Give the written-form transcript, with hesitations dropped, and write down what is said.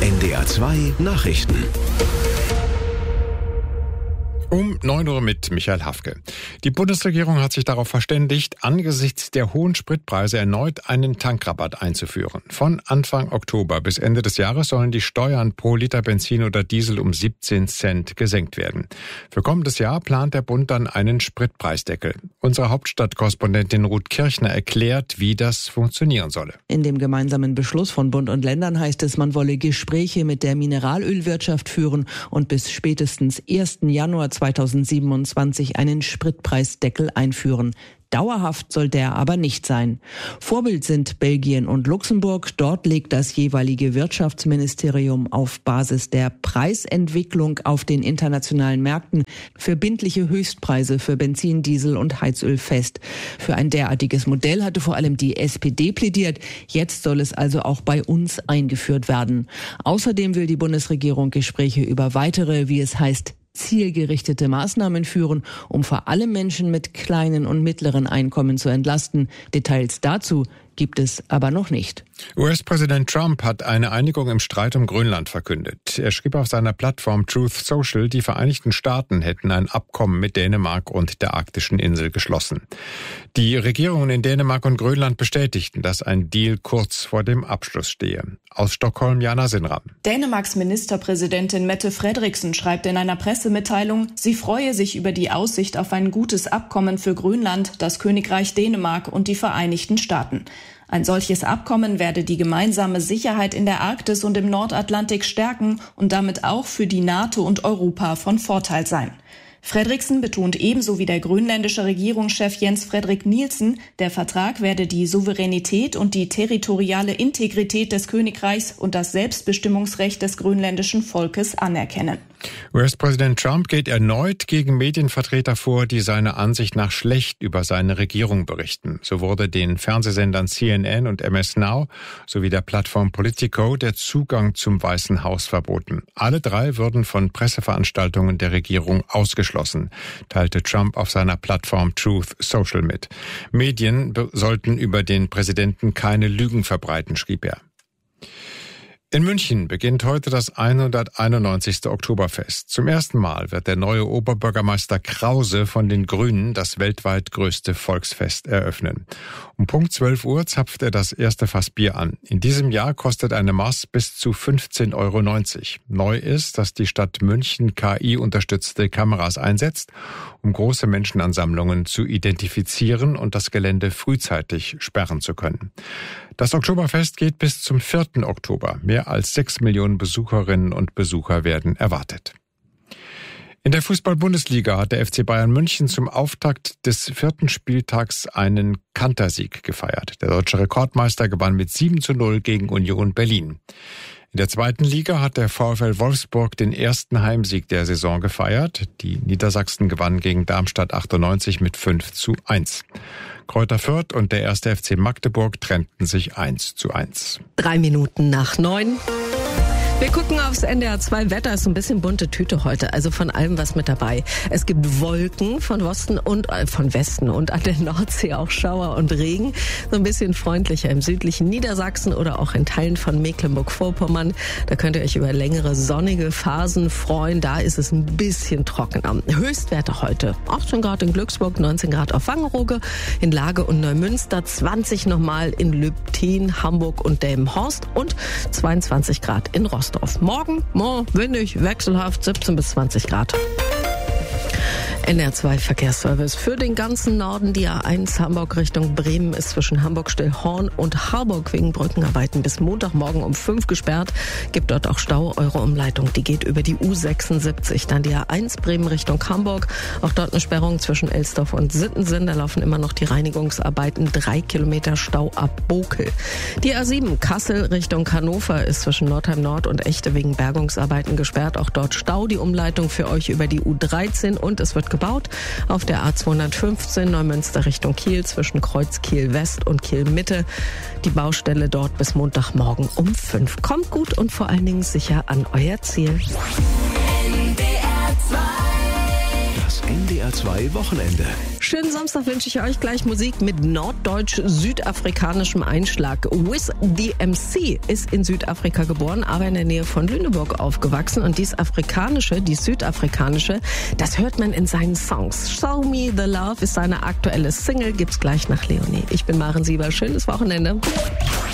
NDR 2 Nachrichten. Um 9 Uhr mit Michael Hafke. Die Bundesregierung hat sich darauf verständigt, angesichts der hohen Spritpreise erneut einen Tankrabatt einzuführen. Von Anfang Oktober bis Ende des Jahres sollen die Steuern pro Liter Benzin oder Diesel um 17 Cent gesenkt werden. Für kommendes Jahr plant der Bund dann einen Spritpreisdeckel. Unsere Hauptstadtkorrespondentin Ruth Kirchner erklärt, wie das funktionieren solle. In dem gemeinsamen Beschluss von Bund und Ländern heißt es, man wolle Gespräche mit der Mineralölwirtschaft führen und bis spätestens 1. Januar 2027 einen Spritpreisdeckel einführen. Dauerhaft soll der aber nicht sein. Vorbild sind Belgien und Luxemburg. Dort legt das jeweilige Wirtschaftsministerium auf Basis der Preisentwicklung auf den internationalen Märkten verbindliche Höchstpreise für Benzin, Diesel und Heizöl fest. Für ein derartiges Modell hatte vor allem die SPD plädiert. Jetzt soll es also auch bei uns eingeführt werden. Außerdem will die Bundesregierung Gespräche über weitere, wie es heißt, zielgerichtete Maßnahmen führen, um vor allem Menschen mit kleinen und mittleren Einkommen zu entlasten. Details dazu gibt es aber noch nicht. US-Präsident Trump hat eine Einigung im Streit um Grönland verkündet. Er schrieb auf seiner Plattform Truth Social, die Vereinigten Staaten hätten ein Abkommen mit Dänemark und der arktischen Insel geschlossen. Die Regierungen in Dänemark und Grönland bestätigten, dass ein Deal kurz vor dem Abschluss stehe. Aus Stockholm, Jana Sinram. Dänemarks Ministerpräsidentin Mette Frederiksen schreibt in einer Pressemitteilung, sie freue sich über die Aussicht auf ein gutes Abkommen für Grönland, das Königreich Dänemark und die Vereinigten Staaten. Ein solches Abkommen werde die gemeinsame Sicherheit in der Arktis und im Nordatlantik stärken und damit auch für die NATO und Europa von Vorteil sein. Frederiksen betont ebenso wie der grönländische Regierungschef Jens Frederik Nielsen, der Vertrag werde die Souveränität und die territoriale Integrität des Königreichs und das Selbstbestimmungsrecht des grönländischen Volkes anerkennen. US-Präsident Trump geht erneut gegen Medienvertreter vor, die seiner Ansicht nach schlecht über seine Regierung berichten. So wurde den Fernsehsendern CNN und MS Now sowie der Plattform Politico der Zugang zum Weißen Haus verboten. Alle drei würden von Presseveranstaltungen der Regierung ausgeschlossen, teilte Trump auf seiner Plattform Truth Social mit. Medien sollten über den Präsidenten keine Lügen verbreiten, schrieb er. In München beginnt heute das 191. Oktoberfest. Zum ersten Mal wird der neue Oberbürgermeister Krause von den Grünen das weltweit größte Volksfest eröffnen. Um Punkt 12 Uhr zapft er das erste Fass Bier an. In diesem Jahr kostet eine Maß bis zu 15,90 €. Neu ist, dass die Stadt München KI-unterstützte Kameras einsetzt, um große Menschenansammlungen zu identifizieren und das Gelände frühzeitig sperren zu können. Das Oktoberfest geht bis zum 4. Oktober. Mehr als 6 Millionen Besucherinnen und Besucher werden erwartet. In der Fußball-Bundesliga hat der FC Bayern München zum Auftakt des 4. Spieltags einen Kantersieg gefeiert. Der deutsche Rekordmeister gewann mit 7:0 gegen Union Berlin. In der 2. Liga hat der VfL Wolfsburg den ersten Heimsieg der Saison gefeiert. Die Niedersachsen gewannen gegen Darmstadt 98 mit 5:1. Kräuter Fürth und der 1. FC Magdeburg trennten sich 1:1. 3 Minuten nach 9. Wir gucken aufs NDR 2 Wetter. Ist ein bisschen bunte Tüte heute, also von allem was mit dabei. Es gibt Wolken von Westen und an der Nordsee auch Schauer und Regen. So ein bisschen freundlicher im südlichen Niedersachsen oder auch in Teilen von Mecklenburg-Vorpommern. Da könnt ihr euch über längere sonnige Phasen freuen. Da ist es ein bisschen trockener. Höchstwerte heute 18 Grad in Glücksburg, 19 Grad auf Wangerooge, in Lage und Neumünster, 20 nochmal in Lübtheen, Hamburg und Delmenhorst und 22 Grad in Rostock. Morgen windig, wechselhaft, 17 bis 20 Grad. NDR 2 Verkehrsservice für den ganzen Norden. Die A1 Hamburg Richtung Bremen ist zwischen Hamburg-Stillhorn und Harburg wegen Brückenarbeiten bis Montagmorgen um 5 gesperrt. Gibt dort auch Stau. Eure Umleitung, die geht über die U76. Dann die A1 Bremen Richtung Hamburg. Auch dort eine Sperrung zwischen Elsdorf und Sittensen. Da laufen immer noch die Reinigungsarbeiten. 3 Kilometer Stau ab Bokel. Die A7 Kassel Richtung Hannover ist zwischen Nordheim Nord und Echte wegen Bergungsarbeiten gesperrt. Auch dort Stau. Die Umleitung für euch über die U13 und es wird gebaut. Auf der A215 Neumünster Richtung Kiel zwischen Kreuz Kiel West und Kiel Mitte. Die Baustelle dort bis Montagmorgen um 5. Kommt gut und vor allen Dingen sicher an euer Ziel. NDR 2 Das NDR2 Wochenende. Schönen Samstag wünsche ich euch. Gleich Musik mit norddeutsch-südafrikanischem Einschlag. Wiz DMC ist in Südafrika geboren, aber in der Nähe von Lüneburg aufgewachsen. Und dies Südafrikanische, das hört man in seinen Songs. Show Me the Love ist seine aktuelle Single. Gibt's gleich nach Leonie. Ich bin Maren Sieber. Schönes Wochenende.